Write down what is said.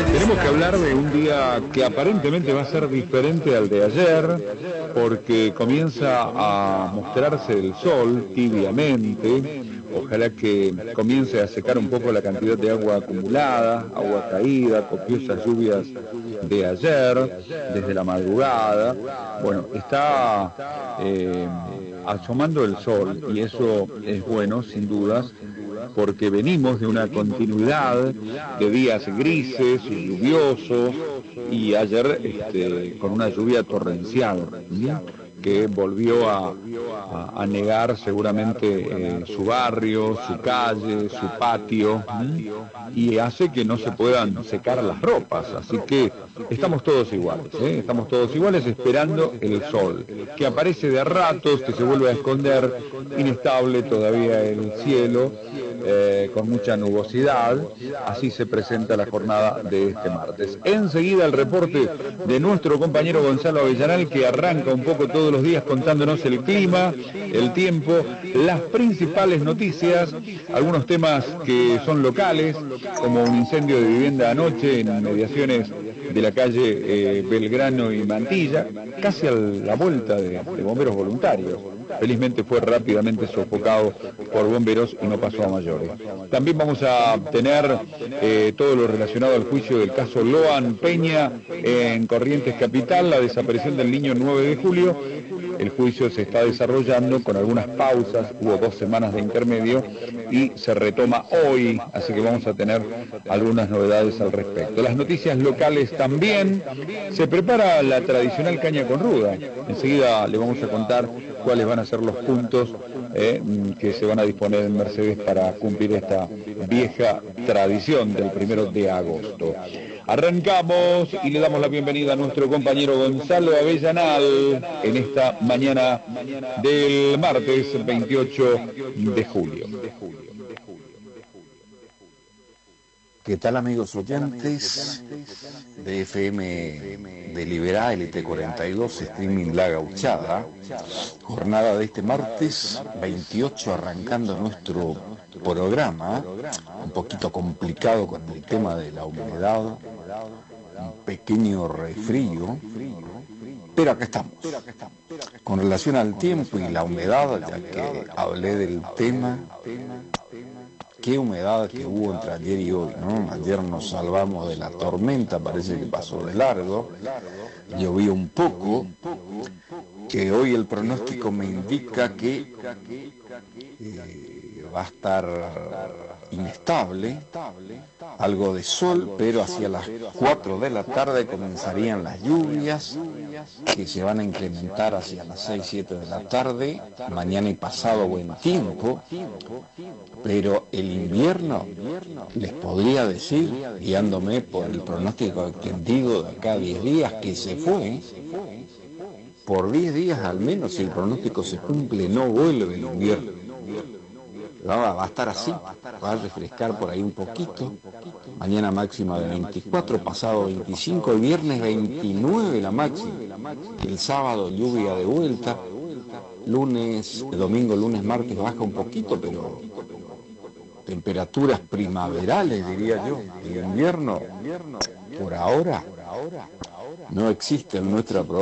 Tenemos que hablar de un día que aparentemente va a ser diferente al de ayer, porque comienza a mostrarse el sol tibiamente. Ojalá que comience a secar un poco la cantidad de agua acumulada, agua caída, copiosas lluvias de ayer, desde la madrugada. Bueno, está asomando el sol y eso es bueno, sin dudas, porque venimos de una continuidad de días grises y lluviosos y ayer con una lluvia torrencial, que volvió a negar seguramente su barrio, su calle, su patio, y hace que no se puedan secar las ropas. Así que estamos todos iguales, estamos todos iguales esperando el sol, que aparece de a ratos, que se vuelve a esconder, inestable todavía el cielo, con mucha nubosidad. Así se presenta la jornada de este martes. Enseguida el reporte de nuestro compañero Gonzalo Avellanal, que arranca un poco todos los días contándonos el clima, el tiempo, las principales noticias, algunos temas que son locales, como un incendio de vivienda anoche en mediaciones de la calle Belgrano y Mantilla, casi a la vuelta de bomberos voluntarios. Felizmente fue rápidamente sofocado por bomberos y no pasó a mayores. También vamos a tener todo lo relacionado al juicio del caso Loan Peña en Corrientes Capital, la desaparición del niño 9 de julio. El juicio se está desarrollando con algunas pausas, hubo 2 semanas de intermedio y se retoma hoy, así que vamos a tener algunas novedades al respecto. Las noticias locales también. Se prepara la tradicional caña con ruda. Enseguida le vamos a contar cuáles van a ser los puntos que se van a disponer en Mercedes para cumplir esta vieja tradición del 1 de agosto. Arrancamos y le damos la bienvenida a nuestro compañero Gonzalo Avellanal en esta mañana del martes 28 de julio. ¿Qué tal, amigos oyentes de FM de Liberá, LT42, streaming La Gauchada? Jornada de este martes 28, arrancando nuestro programa, un poquito complicado con el tema de la humedad, un pequeño resfrío, pero acá estamos. Con relación al tiempo y la humedad, ya que hablé del tema, qué humedad que hubo entre ayer y hoy, ¿no? Ayer nos salvamos de la tormenta, parece que pasó de largo, llovió un poco, que hoy el pronóstico me indica que va a estar inestable, algo de sol, pero hacia las 4 de la tarde comenzarían las lluvias, que se van a incrementar hacia las 6, 7 de la tarde, mañana y pasado buen tiempo, pero el invierno, les podría decir, guiándome por el pronóstico extendido de acá a 10 días, que se fue. Por 10 días al menos, si el pronóstico se cumple, no vuelve el invierno. Va a estar así, va a refrescar por ahí un poquito. Mañana máxima de 24, pasado 25, el viernes 29 la máxima. El sábado lluvia de vuelta. Domingo, lunes, martes baja un poquito, pero temperaturas primaverales, diría yo. El invierno, por ahora, no existe en nuestra provincia.